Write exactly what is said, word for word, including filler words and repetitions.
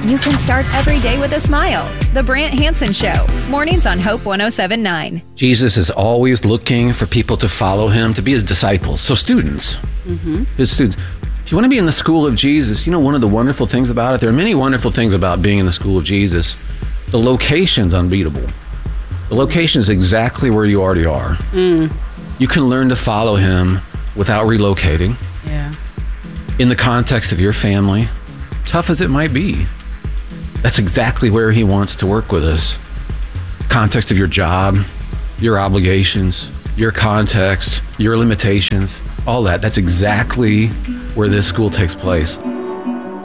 You can start every day with a smile. The Brant Hansen Show, mornings on Hope one oh seven point nine. Jesus is always looking for people to follow him, to be his disciples. So students, mm-hmm. his students. If you want to be in the school of Jesus, you know, one of the wonderful things about it, there are many wonderful things about being in the school of Jesus. The location's unbeatable. The location is exactly where you already are. Mm. You can learn to follow him without relocating. Yeah. In the context of your family, tough as it might be. That's exactly where he wants to work with us. Context of your job, your obligations, your context, your limitations, all that. That's exactly where this school takes place.